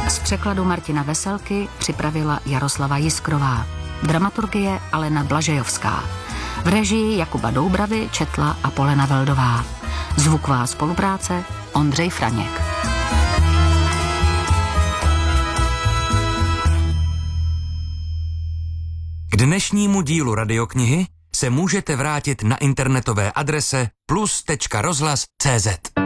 Z překladu Martina Veselky připravila Jaroslava Jiskrová. Dramaturgie Alena Blažejovská. V režii Jakuba Doubravy četla Apolena Veldová. Zvuková spolupráce Ondřej Franěk. K dnešnímu dílu radioknihy se můžete vrátit na internetové adrese plus.rozhlas.cz.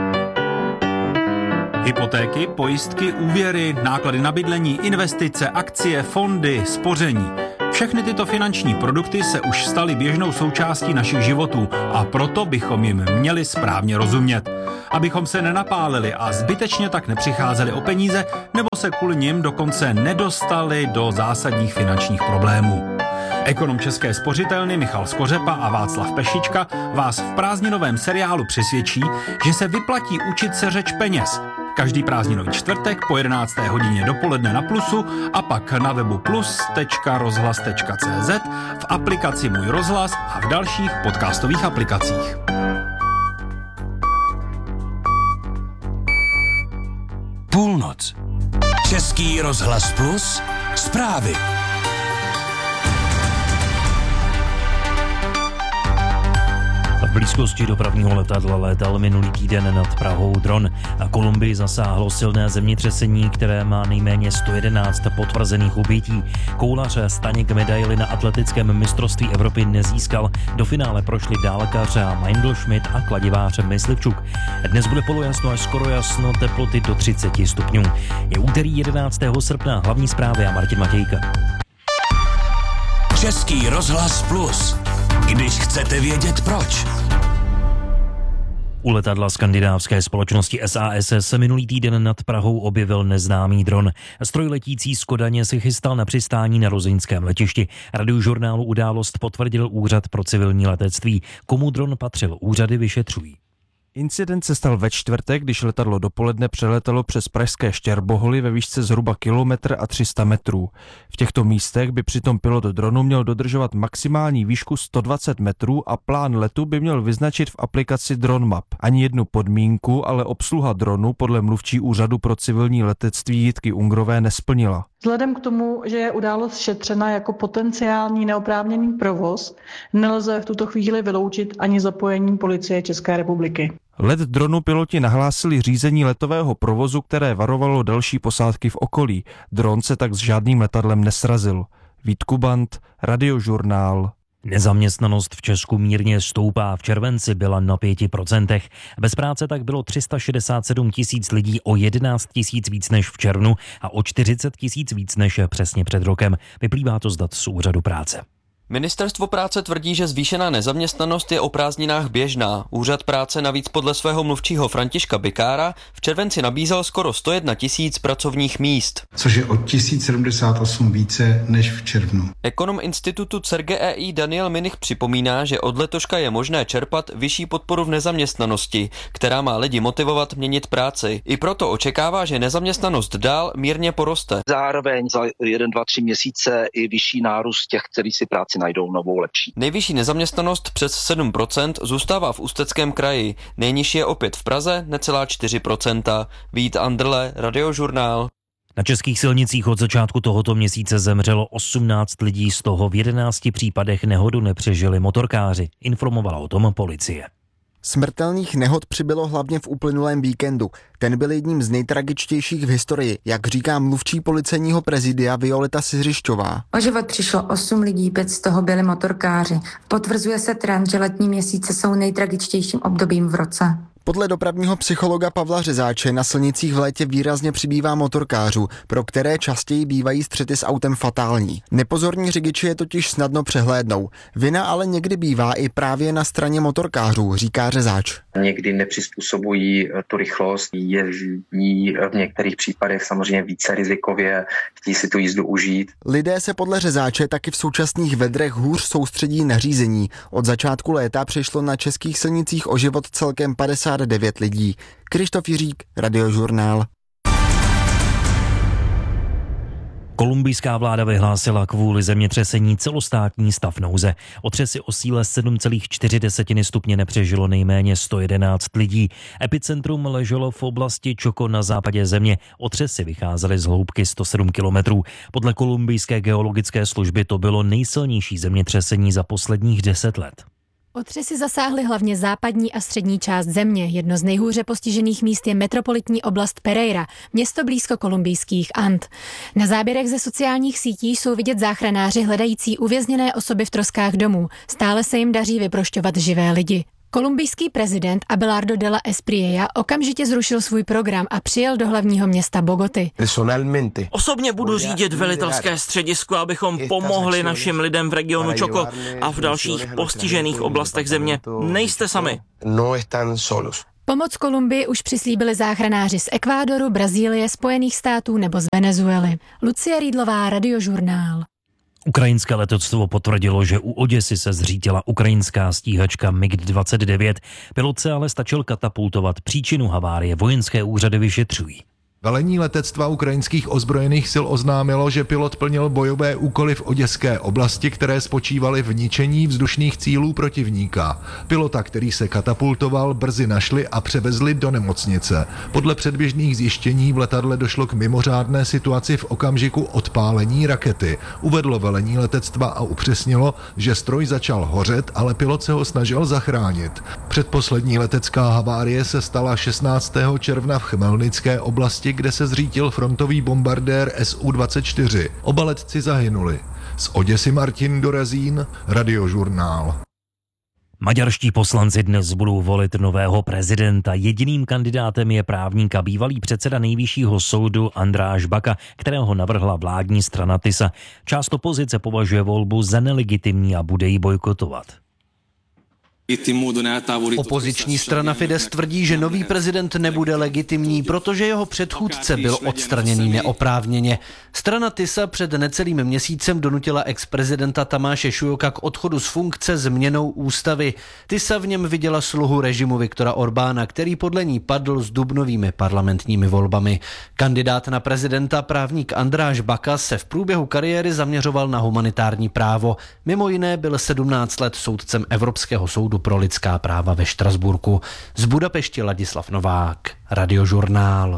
Hypotéky, pojistky, úvěry, náklady na bydlení, investice, akcie, fondy, spoření. Všechny tyto finanční produkty se už staly běžnou součástí našich životů a proto bychom jim měli správně rozumět. Abychom se nenapálili a zbytečně tak nepřicházeli o peníze nebo se kvůli nim dokonce nedostali do zásadních finančních problémů. Ekonom České spořitelny Michal Skořepa a Václav Pešička vás v prázdninovém seriálu přesvědčí, že se vyplatí učit se řeč peněz. Každý prázdninový čtvrtek po 11. hodině dopoledne na Plusu a pak na webu plus.rozhlas.cz, v aplikaci Můj rozhlas a v dalších podcastových aplikacích. Půlnoc. Český rozhlas Plus. Zprávy. V blízkosti dopravního letadla létal minulý týden nad Prahou dron. A Kolumbii zasáhlo silné zemětřesení, které má nejméně 111 potvrzených obětí. Koulař Staněk medaili na atletickém mistrovství Evropy nezískal. Do finále prošli dálkař Meindl Schmidt a kladivář Myslivčuk. Dnes bude polojasno až skoro jasno, teploty do 30 stupňů. Je úterý 11. srpna, hlavní zprávy a Martin Matějka. Český rozhlas Plus. Když chcete vědět proč. U letadla skandinávské společnosti SAS se minulý týden nad Prahou objevil neznámý dron. Stroj letící z Kodaně se chystal na přistání na rozyňském letišti. Radiožurnálu Událost potvrdil Úřad pro civilní letectví. Komu dron patřil, úřady vyšetřují. Incident se stal ve čtvrtek, když letadlo dopoledne přeletelo přes pražské Štěrboholy ve výšce zhruba 1,3 metrů. V těchto místech by přitom pilot dronu měl dodržovat maximální výšku 120 metrů a plán letu by měl vyznačit v aplikaci DroneMap. Ani jednu podmínku, ale obsluha dronu podle mluvčí Úřadu pro civilní letectví Jitky Ungrové nesplnila. Vzhledem k tomu, že je událost šetřena jako potenciální neoprávněný provoz, nelze v tuto chvíli vyloučit ani zapojení Policie České republiky. Let dronu piloti nahlásili řízení letového provozu, které varovalo další posádky v okolí. Dron se tak s žádným letadlem nesrazil. Vít Kubant, Radiožurnál. Nezaměstnanost v Česku mírně stoupá. V červenci byla na 5%. Bez práce tak bylo 367 000 lidí, o 11 000 víc než v červnu a o 40 000 víc než přesně před rokem. Vyplývá to z dat z Úřadu práce. Ministerstvo práce tvrdí, že zvýšená nezaměstnanost je o prázdninách běžná. Úřad práce navíc podle svého mluvčího Františka Bikára v červenci nabízel skoro 101 000 pracovních míst. Což je o 1078 více než v červnu. Ekonom institutu CERGEI Daniel Minich připomíná, že od letoška je možné čerpat vyšší podporu v nezaměstnanosti, která má lidi motivovat měnit práci. I proto očekává, že nezaměstnanost dál mírně poroste. Zároveň za 1, 2, 3 měsíce i vyšší nárůst těch, kteří si práci najdou novou lepší. Nejvyšší nezaměstnanost přes 7% zůstává v Ústeckém kraji. Nejnižší je opět v Praze, necelá 4%. Vít Andrle, Radiožurnál. Na českých silnicích od začátku tohoto měsíce zemřelo 18 lidí, z toho v 11 případech nehodu nepřežili motorkáři. Informovala o tom policie. Smrtelných nehod přibylo hlavně v uplynulém víkendu. Ten byl jedním z nejtragičtějších v historii, jak říká mluvčí policejního prezidia Violeta Siřišťová. O život přišlo 8 lidí, 5 z toho byli motorkáři. Potvrzuje se trend, že letní měsíce jsou nejtragičtějším obdobím v roce. Podle dopravního psychologa Pavla Řezáče na silnicích v létě výrazně přibývá motorkářů, pro které častěji bývají střety s autem fatální. Nepozorní řidiči je totiž snadno přehlédnou. Vina ale někdy bývá i právě na straně motorkářů, říká Řezáč. Někdy nepřizpůsobují tu rychlost, jezdí v některých případech samozřejmě více rizikově, chtějí si tu jízdu užít. Lidé se podle Řezáče taky v současných vedrech hůř soustředí na řízení. Od začátku léta přišlo na českých silnicích o život celkem 59 lidí. Krištof Jiřík, Radiožurnál. Kolumbijská vláda vyhlásila kvůli zemětřesení celostátní stav nouze. Otřesy o síle 7,4 stupně nepřežilo nejméně 111 lidí. Epicentrum leželo v oblasti Chocó na západě země. Otřesy vycházely z hloubky 107 kilometrů. Podle kolumbijské geologické služby to bylo nejsilnější zemětřesení za posledních 10 let. Otřesy zasáhly hlavně západní a střední část země. Jedno z nejhůře postižených míst je metropolitní oblast Pereira, město blízko kolumbijských And. Na záběrech ze sociálních sítí jsou vidět záchranáři hledající uvězněné osoby v troskách domů. Stále se jim daří vyprošťovat živé lidi. Kolumbijský prezident Abelardo de la Espriella okamžitě zrušil svůj program a přijel do hlavního města Bogoty. Osobně budu řídit velitelské středisko, abychom pomohli našim lidem v regionu Chocó a v dalších postižených oblastech země. Nejste sami. Pomoc Kolumbii už přislíbili záchranáři z Ekvádoru, Brazílie, Spojených států nebo z Venezuely. Lucie Rýdlová, Radiožurnál. Ukrajinské letectvo potvrdilo, že u Oděsy se zřítila ukrajinská stíhačka MiG-29. Pilot se ale stačil katapultovat. Příčinu havárie vojenské úřady vyšetřují. Velení letectva ukrajinských ozbrojených sil oznámilo, že pilot plnil bojové úkoly v oděské oblasti, které spočívaly v ničení vzdušných cílů protivníka. Pilota, který se katapultoval, brzy našli a převezli do nemocnice. Podle předběžných zjištění v letadle došlo k mimořádné situaci v okamžiku odpálení rakety. Uvedlo velení letectva a upřesnilo, že stroj začal hořet, ale pilot se ho snažil zachránit. Předposlední letecká havárie se stala 16. června v Chmelnické oblasti, kde se zřítil frontový bombardér Su-24. Oba letci zahynuli. Z Oděsy Martin Dorazín, Radiožurnál. Maďarští poslanci dnes budou volit nového prezidenta. Jediným kandidátem je právník a bývalý předseda nejvyššího soudu András Baka, kterého navrhla vládní strana TISA. Část opozice považuje volbu za nelegitimní a bude ji bojkotovat. Opoziční strana Fidesz tvrdí, že nový prezident nebude legitimní, protože jeho předchůdce byl odstraněný neoprávněně. Strana TISA před necelým měsícem donutila ex-prezidenta Tamáše Šujoka k odchodu z funkce změnou ústavy. TISA v něm viděla sluhu režimu Viktora Orbána, který podle ní padl s dubnovými parlamentními volbami. Kandidát na prezidenta, právník András Baka, se v průběhu kariéry zaměřoval na humanitární právo. Mimo jiné byl 17 let soudcem Evropského soudu pro lidská práva ve Štrasburku. Z Budapešti Ladislav Novák, Radiožurnál.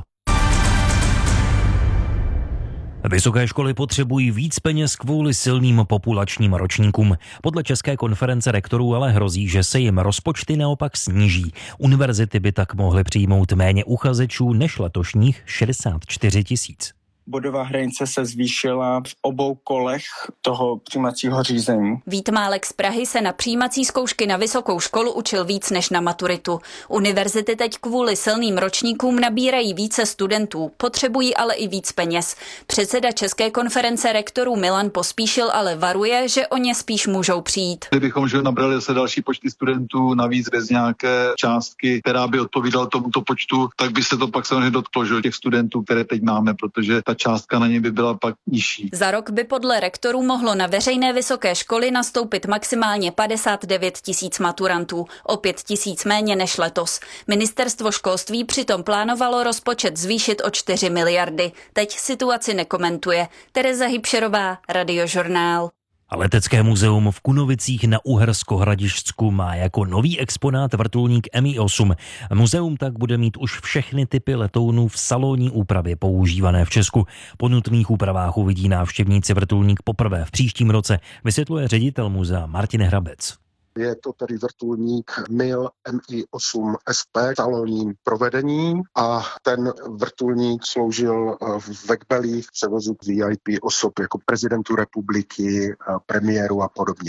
Vysoké školy potřebují víc peněz kvůli silným populačním ročníkům. Podle České konference rektorů ale hrozí, že se jim rozpočty naopak sníží. Univerzity by tak mohly přijmout méně uchazečů než letošních 64 000. Bodová hranice se zvýšila v obou kolech toho přijímacího řízení. Vít Málek z Prahy se na přijímací zkoušky na vysokou školu učil víc než na maturitu. Univerzity teď kvůli silným ročníkům nabírají více studentů, potřebují ale i víc peněz. Předseda České konference rektorů Milan Pospíšil ale varuje, že o ně spíš můžou přijít. Kdybychom nabrali se další počty studentů navíc bez nějaké částky, která by odpovídala tomuto počtu, tak by se to pak samozřejmě dotklo, že těch studentů, které teď máme, protože ta částka na ně by byla pak nižší. Za rok by podle rektorů mohlo na veřejné vysoké školy nastoupit maximálně 59 000 maturantů, o 5 000 méně než letos. Ministerstvo školství přitom plánovalo rozpočet zvýšit o 4 miliardy. Teď situaci nekomentuje. Tereza Hybšerová, Radiožurnál. A letecké muzeum v Kunovicích na Uhersko-Hradišťsku má jako nový exponát vrtulník Mi-8. Muzeum tak bude mít už všechny typy letounů v salonní úpravě používané v Česku. Po nutných úpravách uvidí návštěvníci vrtulník poprvé v příštím roce, vysvětluje ředitel muzea Martin Hrabec. Je to tedy vrtulník MIL Mi-8 SP v salonním provedení a ten vrtulník sloužil v Vekbelích v převozu VIP osob jako prezidentu republiky, premiéru a podobně.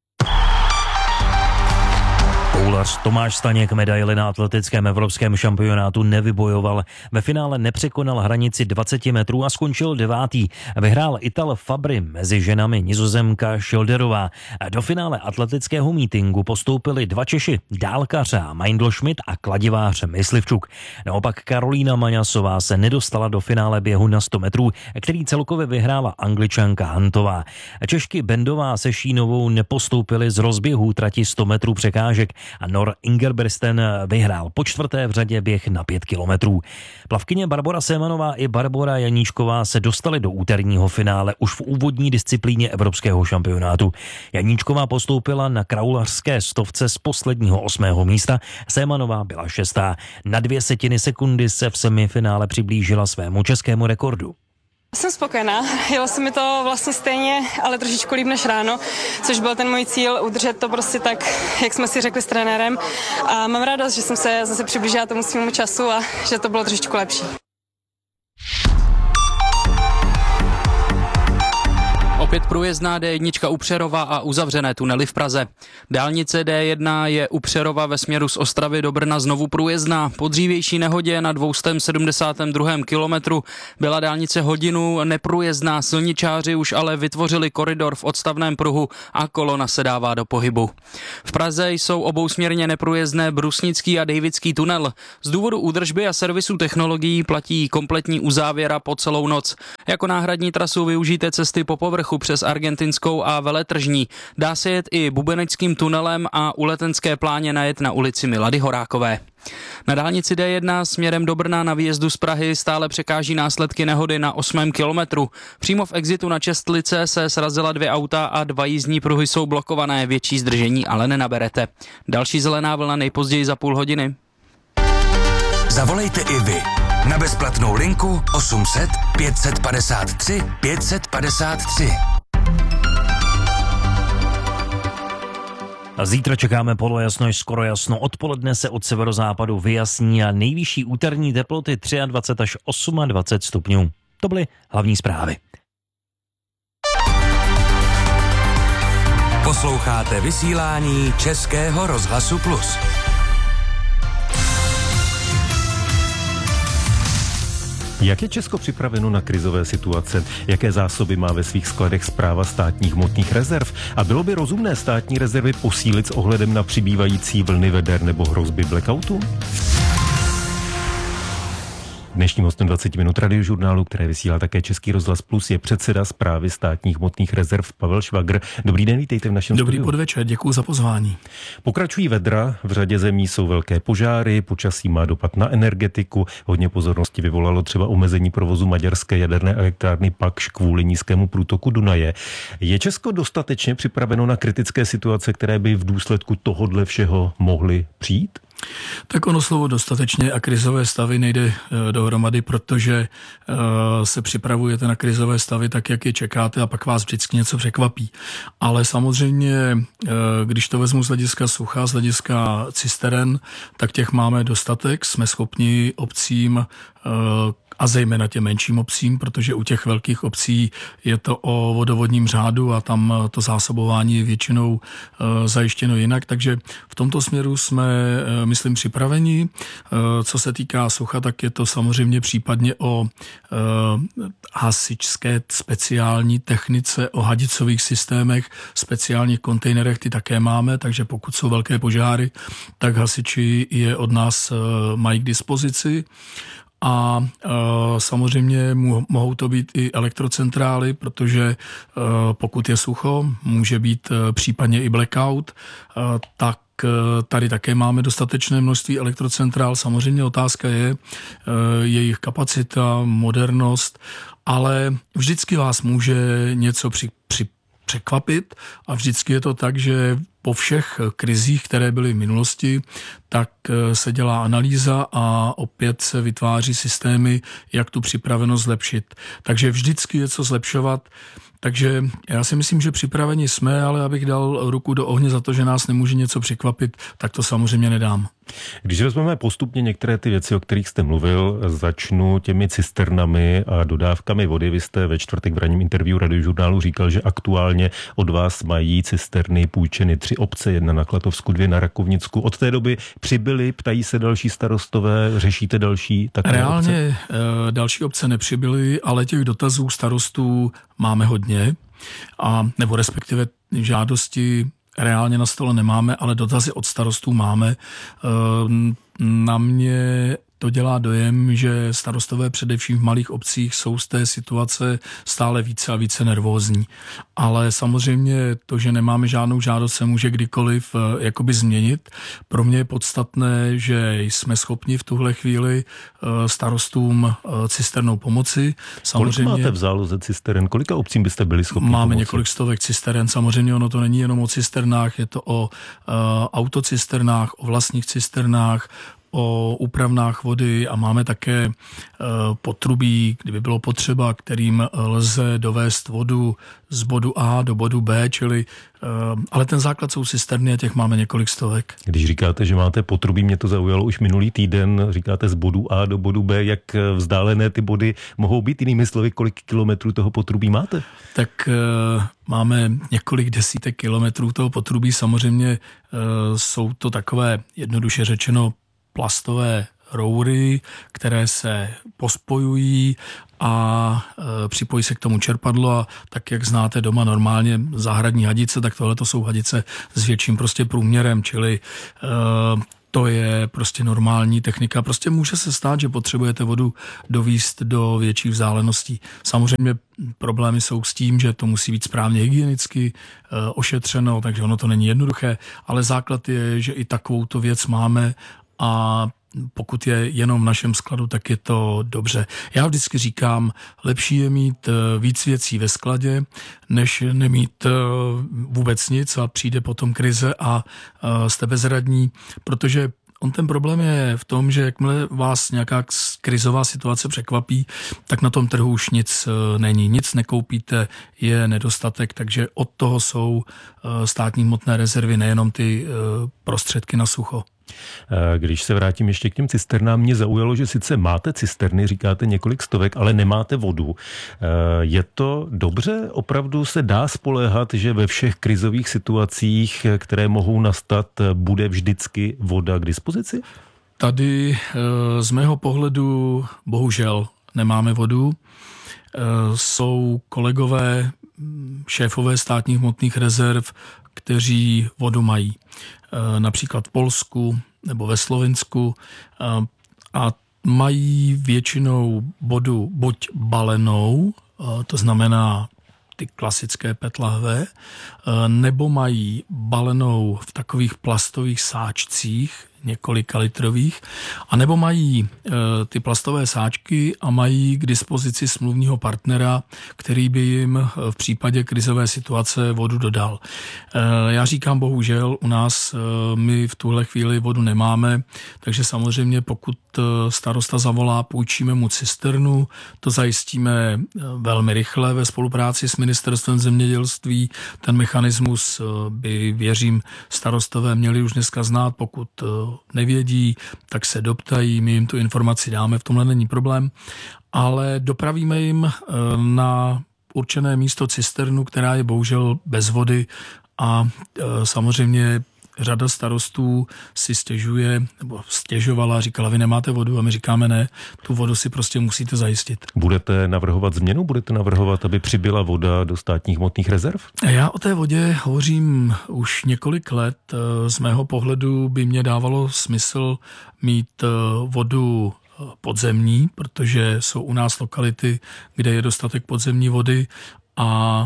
Koulař Tomáš Staněk medaili na atletickém evropském šampionátu nevybojoval. Ve finále nepřekonal hranici 20 metrů a skončil 9. Vyhrál Ital Fabry, mezi ženami Nizozemka Šilderová. Do finále atletického mítinku postoupili 2 Češi, dálkař Meindl Schmidt a kladivář Myslivčuk. Naopak Karolína Maňasová se nedostala do finále běhu na 100 metrů, který celkově vyhrála Angličanka Hantová. Češky Bendová se Šínovou nepostoupily z rozběhů trati 100 metrů překážek. a Nor Ingebrigtsen vyhrál po čtvrté v řadě běh na 5 kilometrů. Plavkyně Barbora Sémanová i Barbora Janíčková se dostaly do úterního finále už v úvodní disciplíně evropského šampionátu. Janíčková postoupila na kraulařské stovce z posledního 8. místa, Sémanová byla 6. Na 0,2 sekundy se v semifinále přiblížila svému českému rekordu. Jsem spokojená, jelo se mi to vlastně stejně, ale trošičku líp než ráno, což byl ten můj cíl, udržet to prostě tak, jak jsme si řekli s trenérem. A mám radost, že jsem se zase přiblížila tomu svému času a že to bylo trošičku lepší. Opět průjezdná D1 u Přerova a uzavřené tunely v Praze. Dálnice D1 je u Přerova ve směru z Ostravy do Brna znovu průjezdná. Po dřívější nehodě na 272. kilometru byla dálnice hodinu neprůjezdná. Silničáři už ale vytvořili koridor v odstavném pruhu a kolona se dává do pohybu. V Praze jsou obousměrně neprůjezdné Brusnický a Davidský tunel. Z důvodu údržby a servisu technologií platí kompletní uzávěra po celou noc. Jako náhradní trasu využijte cesty po povrchu přes Argentinskou a Veletržní. Dá se jet i Bubeneckým tunelem a u Letenské pláně najet na ulici Milady Horákové. Na dálnici D1 směrem do Brna na výjezdu z Prahy stále překáží následky nehody na 8. kilometru. Přímo v exitu na Čestlice se srazila 2 auta a 2 jízdní pruhy jsou blokované, větší zdržení ale nenaberete. Další zelená vlna nejpozději za půl hodiny. Zavolejte i vy na bezplatnou linku 800 553 553. A zítra čekáme polojasno až skoro jasno. Odpoledne se od severozápadu vyjasní a nejvyšší úterní teploty 23 až 28 stupňů. To byly hlavní zprávy. Posloucháte vysílání Českého rozhlasu Plus. Jak je Česko připraveno na krizové situace? Jaké zásoby má ve svých skladech Správa státních hmotných rezerv? A bylo by rozumné státní rezervy posílit s ohledem na přibývající vlny veder nebo hrozby blackoutu? Dnešním hostem 20 minut radiožurnálu, které vysílá také Český rozhlas Plus, je předseda Správy státních hmotných rezerv Pavel Švagr. Dobrý den, vítejte v našem Dobrý studiu. podvečer, děkuji za pozvání. Pokračují vedra, v řadě zemí jsou velké požáry, počasí má dopad na energetiku, hodně pozornosti vyvolalo třeba omezení provozu maďarské jaderné elektrárny Pakš kvůli nízkému průtoku Dunaje. Je Česko dostatečně připraveno na kritické situace, které by v důsledku tohodle všeho mohly přijít? Tak ono slovo dostatečně a krizové stavy nejde dohromady, protože se připravujete na krizové stavy tak, jak je čekáte a pak vás vždycky něco překvapí. Ale samozřejmě, když to vezmu z hlediska sucha, z hlediska cisteren, tak těch máme dostatek, jsme schopni obcím a zejména těm menším obcím, protože u těch velkých obcí je to o vodovodním řádu a tam to zásobování je většinou zajištěno jinak, takže v tomto směru jsme, myslím, připraveni. Co se týká sucha, tak je to samozřejmě případně o hasičské speciální technice, o hadicových systémech, speciálních kontejnerech, ty také máme, takže pokud jsou velké požáry, tak hasiči je od nás mají k dispozici. A samozřejmě mohou to být i elektrocentrály, protože pokud je sucho, může být případně i blackout, tak tady také máme dostatečné množství elektrocentrál. Samozřejmě otázka je jejich kapacita, modernost, ale vždycky vás může něco překvapit a vždycky je to tak, že po všech krizích, které byly v minulosti, tak se dělá analýza a opět se vytváří systémy, jak tu připravenost zlepšit. Takže vždycky je co zlepšovat. Takže já si myslím, že připraveni jsme, ale abych dal ruku do ohně za to, že nás nemůže něco překvapit, tak to samozřejmě nedám. Když vezmeme postupně některé ty věci, o kterých jste mluvil, začnu těmi cisternami a dodávkami vody. Vy jste ve čtvrtek v ranním interview radiožurnálu říkal, že aktuálně od vás mají cisterny půjčeny 3 obce, 1 na Klatovsku, 2 na Rakovnicku. Od té doby přibyly, ptají se další starostové, řešíte další takové reálně obce? Další obce nepřibyly, ale těch dotazů starostů máme hodně, nebo respektive žádosti reálně na stole nemáme, ale dotazy od starostů máme. Na mě to dělá dojem, že starostové především v malých obcích jsou z té situace stále více a více nervózní. Ale samozřejmě to, že nemáme žádnou žádost, se může kdykoliv jakoby změnit. Pro mě je podstatné, že jsme schopni v tuhle chvíli starostům cisternou pomoci. Kolik máte v záloze cisteren? Kolika obcím byste byli schopni Máme pomoci? několik stovek cisteren. Samozřejmě ono to není jenom o cisternách, je to o autocisternách, o vlastních cisternách, o úpravnách vody a máme také potrubí, kdyby bylo potřeba, kterým lze dovést vodu z bodu A do bodu B, čili ale ten základ jsou cisterny a těch máme několik stovek. Když říkáte, že máte potrubí, mě to zaujalo už minulý týden, říkáte z bodu A do bodu B, jak vzdálené ty body mohou být, jinými slovy, kolik kilometrů toho potrubí máte? Tak máme několik desítek kilometrů toho potrubí, samozřejmě jsou to takové, jednoduše řečeno, plastové roury, které se pospojují a připojí se k tomu čerpadlo a tak, jak znáte doma normálně zahradní hadice, tak tohle to jsou hadice s větším prostě průměrem, čili to je prostě normální technika. Prostě může se stát, že potřebujete vodu dovízt do větších vzdáleností. Samozřejmě problémy jsou s tím, že to musí být správně hygienicky ošetřeno, takže ono to není jednoduché, ale základ je, že i takovouto věc máme a pokud je jenom v našem skladu, tak je to dobře. Já vždycky říkám, lepší je mít víc věcí ve skladě, než nemít vůbec nic a přijde potom krize a jste bezradní, protože ten problém je v tom, že jakmile vás nějaká krizová situace překvapí, tak na tom trhu už nic není, nic nekoupíte, je nedostatek, takže od toho jsou státní hmotné rezervy, nejenom ty prostředky na sucho. Když se vrátím ještě k těm cisternám, mě zaujalo, že sice máte cisterny, říkáte několik stovek, ale nemáte vodu. Je to dobře? Opravdu se dá spoléhat, že ve všech krizových situacích, které mohou nastat, bude vždycky voda k dispozici? Tady z mého pohledu bohužel nemáme vodu. Jsou kolegové, šéfové státních hmotných rezerv, kteří vodu mají. Například v Polsku nebo ve Slovinsku a mají většinou vodu buď balenou, to znamená ty klasické PET lahve, nebo mají balenou v takových plastových sáčcích, několika litrových, anebo mají ty plastové sáčky a mají k dispozici smluvního partnera, který by jim v případě krizové situace vodu dodal. Já říkám bohužel, u nás my v tuhle chvíli vodu nemáme, takže samozřejmě pokud starosta zavolá, půjčíme mu cisternu, to zajistíme velmi rychle ve spolupráci s Ministerstvem zemědělství. Ten mechanismus by, věřím, starostové měli už dneska znát, pokud nevědí, tak se doptají, my jim tu informaci dáme, v tomhle není problém, ale dopravíme jim na určené místo cisternu, která je bohužel bez vody a samozřejmě řada starostů si stěžuje, nebo stěžovala, říkala, vy nemáte vodu a my říkáme ne, tu vodu si prostě musíte zajistit. Budete navrhovat změnu? Budete navrhovat, aby přibyla voda do státních hmotných rezerv? Já o té vodě hovořím už několik let. Z mého pohledu by mě dávalo smysl mít vodu podzemní, protože jsou u nás lokality, kde je dostatek podzemní vody a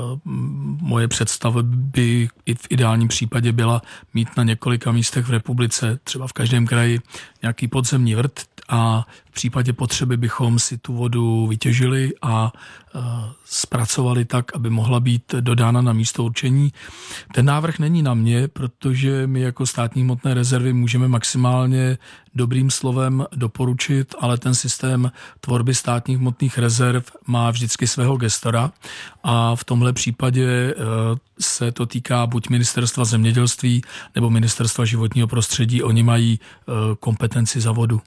moje představa by i v ideálním případě byla mít na několika místech v republice, třeba v každém kraji, nějaký podzemní vrt a v případě potřeby bychom si tu vodu vytěžili a zpracovali tak, aby mohla být dodána na místo určení. Ten návrh není na mě, protože my jako státní hmotné rezervy můžeme maximálně dobrým slovem doporučit, ale ten systém tvorby státních hmotných rezerv má vždycky svého gestora a v tomhle případě se to týká buď Ministerstva zemědělství nebo Ministerstva životního prostředí. Oni mají kompetenci za vodu.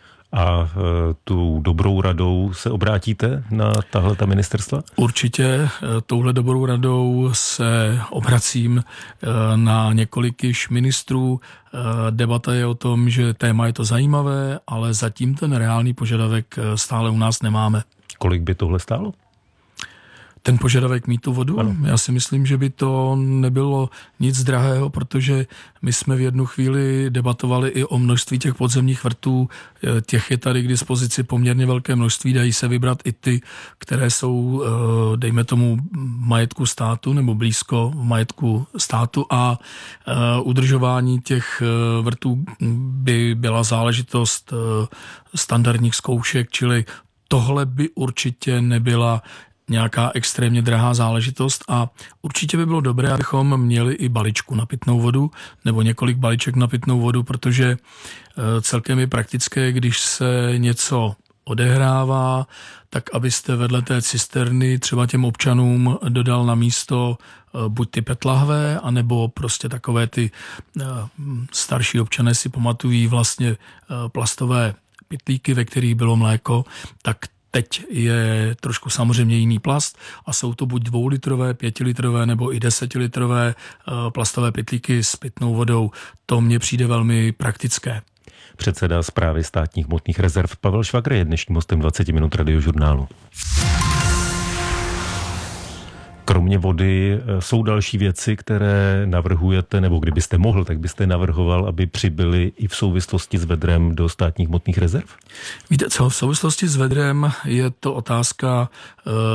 A tu dobrou radou se obrátíte na tahleta ministerstva? Určitě touhle dobrou radou se obracím na několik již ministrů. Debata je o tom, že téma je to zajímavé, ale zatím ten reálný požadavek stále u nás nemáme. Kolik by tohle stálo? Ten požadavek mít tu vodu? Ano. Já si myslím, že by to nebylo nic drahého, protože my jsme v jednu chvíli debatovali i o množství těch podzemních vrtů. Těch je tady k dispozici poměrně velké množství, dají se vybrat i ty, které jsou, dejme tomu, majetku státu nebo blízko majetku státu a udržování těch vrtů by byla záležitost standardních zkoušek, čili tohle by určitě nebyla nějaká extrémně drahá záležitost a určitě by bylo dobré, abychom měli i balíčku na pitnou vodu nebo několik balíček na pitnou vodu, protože celkem je praktické, když se něco odehrává, tak abyste vedle té cisterny třeba těm občanům dodal na místo buď ty PET lahve, anebo prostě takové ty starší občané si pamatují vlastně plastové pytlíky, ve kterých bylo mléko, tak teď je trošku samozřejmě jiný plast a jsou to buď 2litrové, 5litrové nebo i 10litrové plastové pytlíky s pitnou vodou. To mně přijde velmi praktické. Předseda Správy státních hmotných rezerv Pavel Švagr je dnešním hostem 20 minut Radiožurnálu. Kromě vody jsou další věci, které navrhujete, nebo kdybyste mohl, tak byste navrhoval, aby přibyly i v souvislosti s vedrem do státních hmotných rezerv? Víte co, v souvislosti s vedrem je to otázka